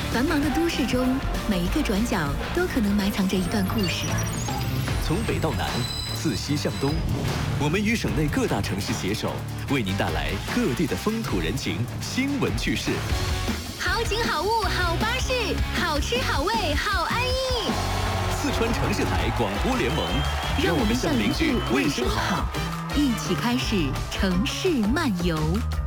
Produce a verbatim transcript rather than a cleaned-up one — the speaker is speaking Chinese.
繁忙的都市中，每一个转角都可能埋藏着一段故事。 从北到南，自西向东，我们与省内各大城市携手，为您带来各地的风土人情、新闻趣事。 好景好物好巴士，好吃好味好安逸。 四川城市台广播联盟，让我们向邻居问声好， 一起开始城市漫游。